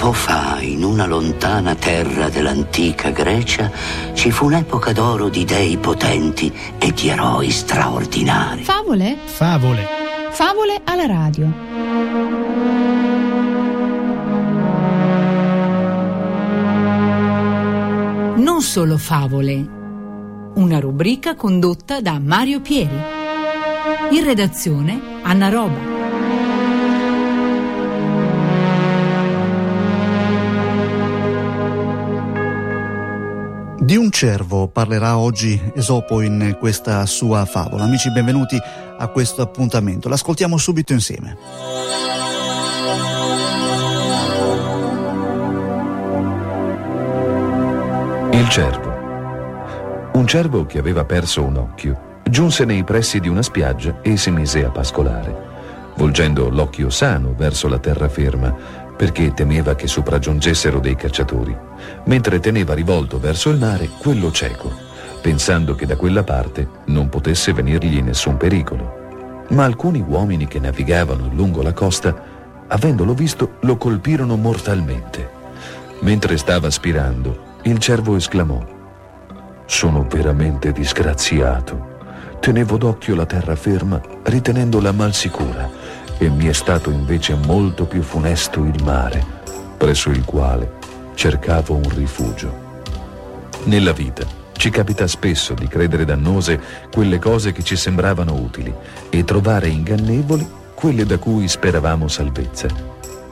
Tempo fa, in una lontana terra dell'antica Grecia, ci fu un'epoca d'oro di dei potenti e di eroi straordinari. Favole? Favole. Favole alla radio. Non solo favole. Una rubrica condotta da Mario Pieri. In redazione Anna Roba. Di un cervo parlerà oggi Esopo in questa sua favola. Amici, benvenuti a questo appuntamento. L'ascoltiamo subito insieme. Il cervo. Un cervo che aveva perso un occhio giunse nei pressi di una spiaggia e si mise a pascolare, volgendo l'occhio sano verso la terraferma, perché temeva che sopraggiungessero dei cacciatori, mentre teneva rivolto verso il mare quello cieco, pensando che da quella parte non potesse venirgli nessun pericolo. Ma alcuni uomini che navigavano lungo la costa, avendolo visto, lo colpirono mortalmente. Mentre stava spirando, il cervo esclamò: «Sono veramente disgraziato. Tenevo d'occhio la terraferma, ritenendola mal sicura, e mi è stato invece molto più funesto il mare, presso il quale cercavo un rifugio». Nella vita ci capita spesso di credere dannose quelle cose che ci sembravano utili e trovare ingannevoli quelle da cui speravamo salvezza.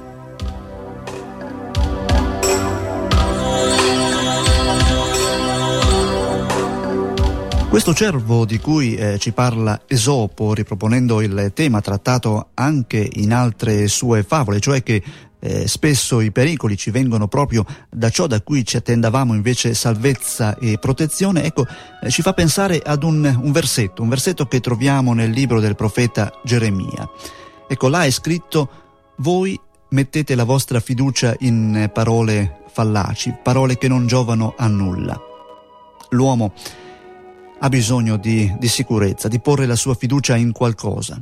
Questo cervo di cui ci parla Esopo, riproponendo il tema trattato anche in altre sue favole, cioè che spesso i pericoli ci vengono proprio da ciò da cui ci attendavamo invece salvezza e protezione, ecco, ci fa pensare ad un versetto che troviamo nel libro del profeta Geremia. Ecco, là è scritto: voi mettete la vostra fiducia in parole fallaci, parole che non giovano a nulla. L'uomo ha bisogno di sicurezza, di porre la sua fiducia in qualcosa.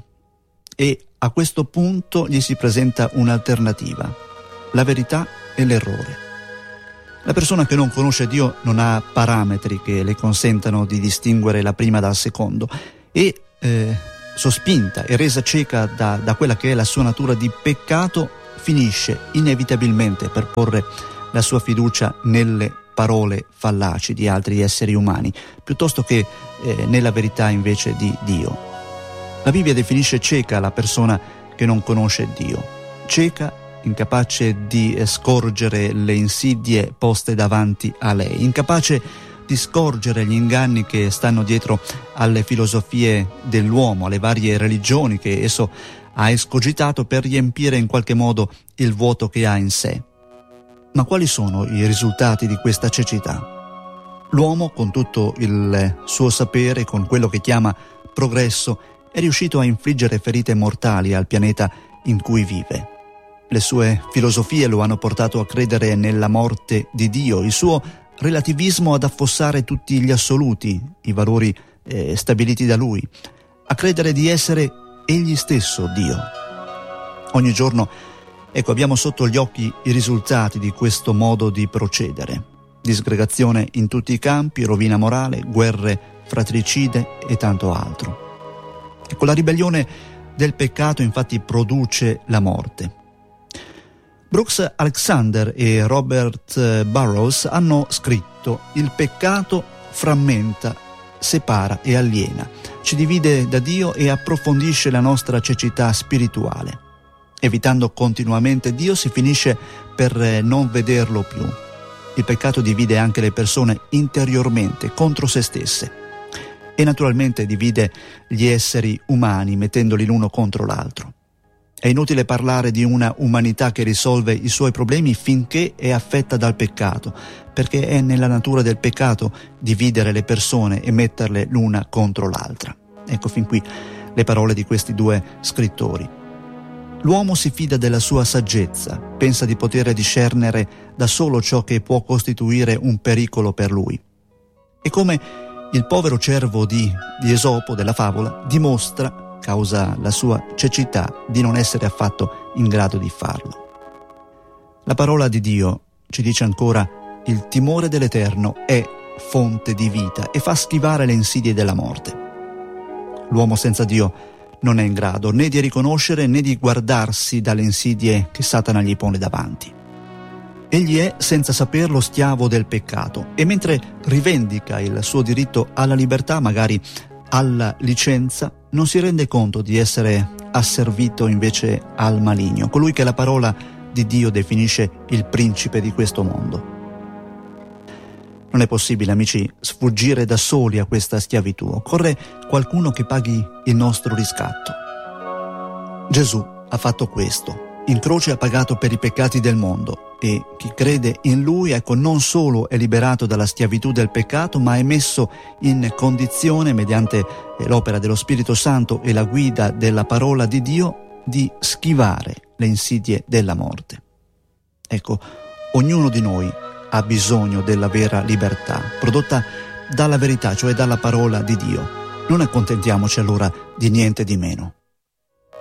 E a questo punto gli si presenta un'alternativa: la verità e l'errore. La persona che non conosce Dio non ha parametri che le consentano di distinguere la prima dal secondo e sospinta e resa cieca da quella che è la sua natura di peccato, finisce inevitabilmente per porre la sua fiducia nelle parole fallaci di altri esseri umani, piuttosto che nella verità invece di Dio. La Bibbia definisce cieca la persona che non conosce Dio, cieca, incapace di scorgere le insidie poste davanti a lei, incapace di scorgere gli inganni che stanno dietro alle filosofie dell'uomo, alle varie religioni che esso ha escogitato per riempire in qualche modo il vuoto che ha in sé. Ma quali sono i risultati di questa cecità? L'uomo, con tutto il suo sapere, con quello che chiama progresso, è riuscito a infliggere ferite mortali al pianeta in cui vive. Le sue filosofie lo hanno portato a credere nella morte di Dio, il suo relativismo ad affossare tutti gli assoluti, i valori stabiliti da lui, a credere di essere egli stesso Dio. Ogni giorno, ecco, abbiamo sotto gli occhi i risultati di questo modo di procedere: disgregazione in tutti i campi, rovina morale, guerre fratricide e tanto altro. Ecco, la ribellione del peccato infatti produce la morte. Brooks Alexander e Robert Burrows hanno scritto: il peccato frammenta, separa e aliena, ci divide da Dio e approfondisce la nostra cecità spirituale. Evitando continuamente Dio si finisce per non vederlo più. Il peccato divide anche le persone interiormente contro se stesse e naturalmente divide gli esseri umani mettendoli l'uno contro l'altro. È inutile parlare di una umanità che risolve i suoi problemi finché è affetta dal peccato, perché è nella natura del peccato dividere le persone e metterle l'una contro l'altra. Ecco fin qui le parole di questi due scrittori. L'uomo si fida della sua saggezza, pensa di poter discernere da solo ciò che può costituire un pericolo per lui. E come il povero cervo di Esopo, della favola, dimostra, causa la sua cecità, di non essere affatto in grado di farlo. La parola di Dio ci dice ancora: il timore dell'Eterno è fonte di vita e fa schivare le insidie della morte. L'uomo senza Dio non è in grado né di riconoscere né di guardarsi dalle insidie che Satana gli pone davanti. Egli è, senza saperlo, schiavo del peccato e mentre rivendica il suo diritto alla libertà, magari alla licenza, non si rende conto di essere asservito invece al maligno, colui che la parola di Dio definisce il principe di questo mondo. Non è possibile, amici, sfuggire da soli a questa schiavitù. Occorre qualcuno che paghi il nostro riscatto. Gesù ha fatto questo. In croce ha pagato per i peccati del mondo e chi crede in Lui, ecco, non solo è liberato dalla schiavitù del peccato, ma è messo in condizione, mediante l'opera dello Spirito Santo e la guida della parola di Dio, di schivare le insidie della morte. Ecco, ognuno di noi ha bisogno della vera libertà, prodotta dalla verità, cioè dalla parola di Dio. Non accontentiamoci allora di niente di meno.